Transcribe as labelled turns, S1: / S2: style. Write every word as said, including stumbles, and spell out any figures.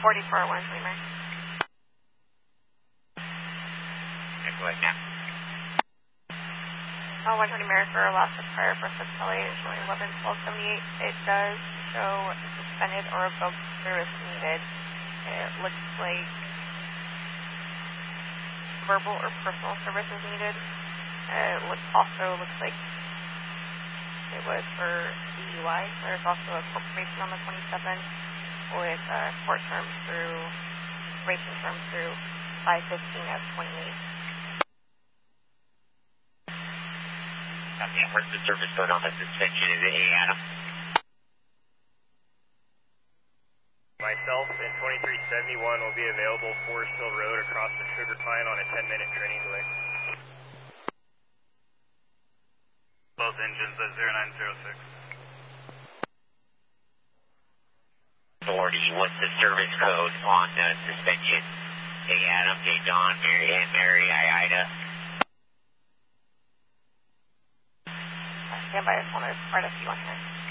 S1: forty-four one twenty Mary.
S2: Okay, go ahead now.
S1: Oh, one twenty Mary for last prior for Satellite showing eleven twelve seventy-eight. It does show suspended or revoked service needed. It looks like verbal or personal service is needed. It look, also looks like it was for D U I. There's also a court probation on the twenty-seventh with uh, court terms through, probation terms through five fifteen of twenty-eight.
S2: Okay, where's the service code on the suspension? Is it A, Adam?
S3: Myself and twenty-three seventy-one will be available Forest Hill Road across the Sugar Pine on a ten minute training delay.
S4: Both engines at zero nine zero six.
S2: Authority, what's the service code on the suspension? A, Adam, A, Don, Mary, and Mary, I, Ida.
S1: Uh, stand by, I just want to write a few on here.